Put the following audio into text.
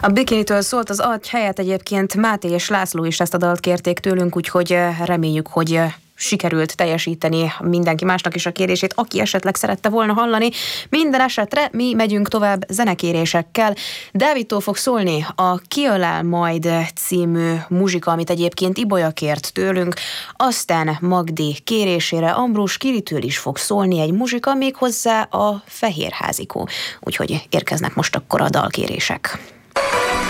A Bikinitől szólt az Adj helyett egyébként Máté és László is ezt a dalt kérték tőlünk, úgyhogy reméljük, hogy sikerült teljesíteni mindenki másnak is a kérését, aki esetleg szerette volna hallani. Minden esetre mi megyünk tovább zenekérésekkel. Dávidtól fog szólni a Kiölel majd című muzsika, amit egyébként Ibolya kért tőlünk, aztán Magdi kérésére Ambrus Kiritől is fog szólni egy muzsika, méghozzá a Fehérházikó. Úgyhogy érkeznek most akkor a dalkérések.